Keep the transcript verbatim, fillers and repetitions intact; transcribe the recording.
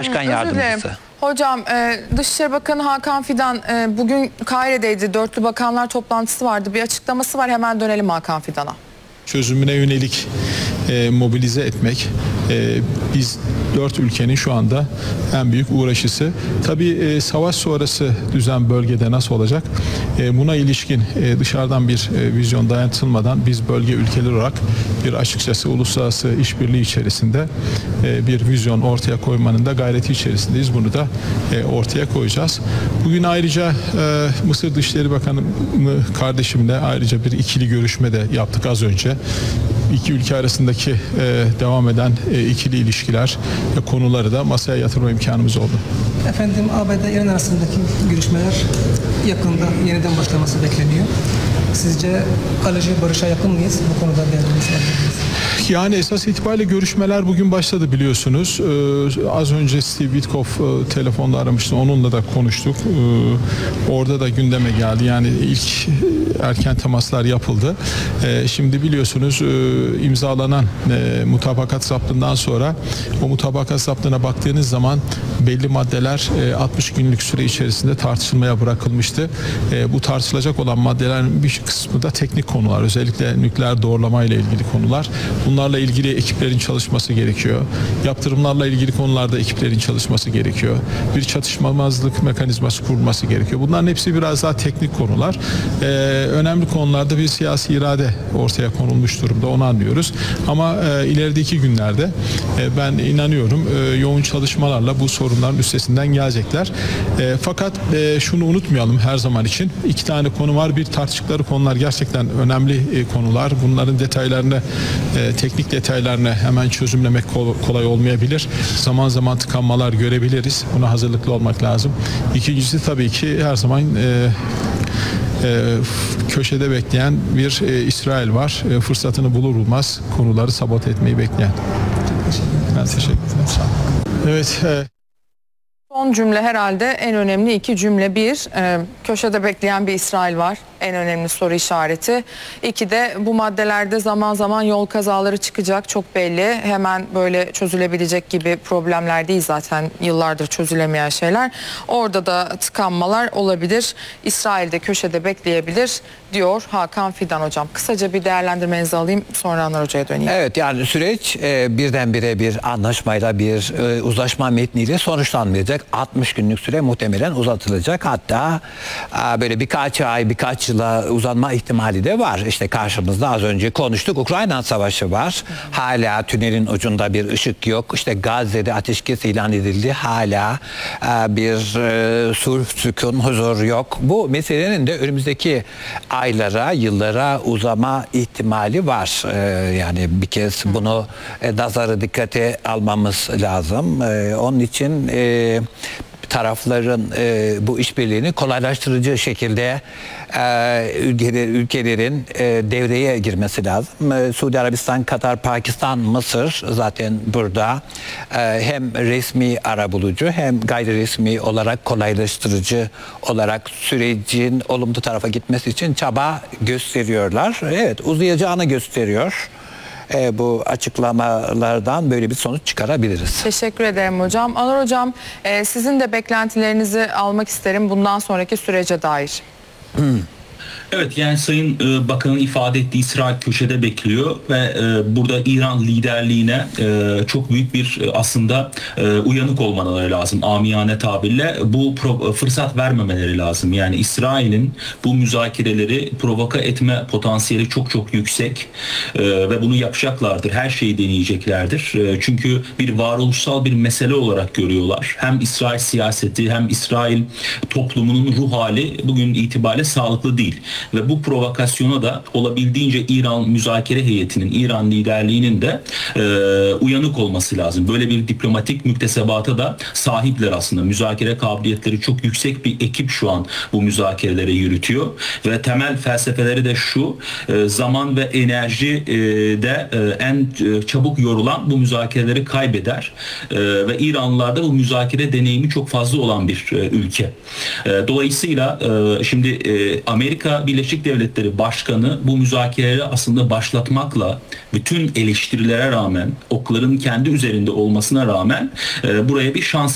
Başkan Özür Yardımcısı. dilerim. Hocam, e, Dışişleri Bakanı Hakan Fidan e, bugün Kahire'deydi. Dörtlü bakanlar toplantısı vardı. Bir açıklaması var. Hemen dönelim Hakan Fidan'a. Çözümüne yönelik e, mobilize etmek e, biz dört ülkenin şu anda en büyük uğraşısı. Tabii e, savaş sonrası düzen bölgede nasıl olacak? E, buna ilişkin e, dışarıdan bir e, vizyon dayatılmadan biz bölge ülkeleri olarak bir açıkçası uluslararası işbirliği içerisinde e, bir vizyon ortaya koymanın da gayreti içerisindeyiz. Bunu da e, ortaya koyacağız. Bugün ayrıca e, Mısır Dışişleri Bakanı kardeşimle ayrıca bir ikili görüşme de yaptık az önce. İki ülke arasındaki e, devam eden e, ikili ilişkiler ve konuları da masaya yatırma imkanımız oldu. Efendim, A B D İran arasındaki görüşmeler yakında yeniden başlaması bekleniyor. Sizce kalıcı barışa yakın mıyız? Bu konuda değerlendirmenizi alabiliriz. Yani esas itibariyle görüşmeler bugün başladı biliyorsunuz. Ee, az önce Steve Witkoff e, telefonla aramıştı. Onunla da konuştuk. Ee, orada da gündeme geldi. Yani ilk erken temaslar yapıldı. Ee, şimdi biliyorsunuz e, imzalanan e, mutabakat zaptından sonra o mutabakat zaptına baktığınız zaman belli maddeler e, altmış günlük süre içerisinde tartışılmaya bırakılmıştı. E, bu tartışılacak olan maddelerin bir kısmı da teknik konular. Özellikle nükleer doğrulama ile ilgili konular. Bunlarla ilgili ekiplerin çalışması gerekiyor. Yaptırımlarla ilgili konularda ekiplerin çalışması gerekiyor. Bir çatışmamazlık mekanizması kurulması gerekiyor. Bunların hepsi biraz daha teknik konular. Ee, önemli konularda bir siyasi irade ortaya konulmuş durumda. Onu anlıyoruz. Ama e, ilerideki günlerde e, ben inanıyorum e, yoğun çalışmalarla bu sorunların üstesinden gelecekler. E, fakat e, şunu unutmayalım her zaman için. İki tane konu var. Bir tartıştıkları konular gerçekten önemli e, konular. Bunların detaylarını e, teknik detaylarını hemen çözümlemek kolay olmayabilir. Zaman zaman tıkanmalar görebiliriz. Buna hazırlıklı olmak lazım. İkincisi tabii ki her zaman e, e, köşede bekleyen bir e, İsrail var. E, fırsatını bulur bulmaz konuları sabote etmeyi bekleyen. Ben teşekkür ederim. Sağ olun. Evet. E, Son cümle herhalde en önemli iki cümle. Bir, e, köşede bekleyen bir İsrail var. En önemli soru işareti. İki de bu maddelerde zaman zaman yol kazaları çıkacak, çok belli. Hemen böyle çözülebilecek gibi problemler değil zaten, yıllardır çözülemeyen şeyler. Orada da tıkanmalar olabilir. İsrail'de köşede bekleyebilir diyor Hakan Fidan hocam. Kısaca bir değerlendirmenizi alayım, sonra Anlar Hoca'ya döneyim. Evet, yani süreç e, birdenbire bir anlaşmayla, bir e, uzlaşma metniyle sonuçlanmayacak. altmış günlük süre muhtemelen uzatılacak. Hatta e, böyle birkaç ay, birkaç yıla uzanma ihtimali de var. İşte karşımızda az önce konuştuk. Ukrayna Savaşı var. Hala tünelin ucunda bir ışık yok. İşte Gazze'de ateşkes ilan edildi. Hala e, bir e, sulh, sükun, huzur yok. Bu meselenin de önümüzdeki aylara, yıllara uzama ihtimali var. E, yani bir kez bunu e, nazarı dikkate almamız lazım. E, onun için e, tarafların e, bu işbirliğini kolaylaştırıcı şekilde e, ülkeler, ülkelerin e, devreye girmesi lazım. E, Suudi Arabistan, Katar, Pakistan, Mısır zaten burada e, hem resmi arabulucu hem gayri resmi olarak kolaylaştırıcı olarak sürecin olumlu tarafa gitmesi için çaba gösteriyorlar. Evet, uzayacağını gösteriyor. E, bu açıklamalardan böyle bir sonuç çıkarabiliriz. Teşekkür ederim hocam. Anlar hocam, e, sizin de beklentilerinizi almak isterim bundan sonraki sürece dair. Hmm. Evet, yani Sayın e, Bakan'ın ifade ettiği İsrail köşede bekliyor ve e, burada İran liderliğine e, çok büyük bir e, aslında e, uyanık olmaları lazım. Amiyane tabirle bu pro, fırsat vermemeleri lazım. Yani İsrail'in bu müzakereleri provoka etme potansiyeli çok çok yüksek e, ve bunu yapacaklardır. Her şeyi deneyeceklerdir. E, çünkü bir varoluşsal bir mesele olarak görüyorlar. Hem İsrail siyaseti hem İsrail toplumunun ruh hali bugün itibariyle sağlıklı değil. Ve bu provokasyona da olabildiğince İran müzakere heyetinin, İran liderliğinin de e, uyanık olması lazım. Böyle bir diplomatik müktesebata da sahipler aslında. Müzakere kabiliyetleri çok yüksek bir ekip şu an bu müzakereleri yürütüyor. Ve temel felsefeleri de şu, e, zaman ve enerji e, de e, en e, çabuk yorulan bu müzakereleri kaybeder. E, ve İranlılar da bu müzakere deneyimi çok fazla olan bir e, ülke. E, dolayısıyla e, şimdi e, Amerika Birleşik Devletleri Başkanı bu müzakereleri aslında başlatmakla bütün eleştirilere rağmen, okların kendi üzerinde olmasına rağmen e, buraya bir şans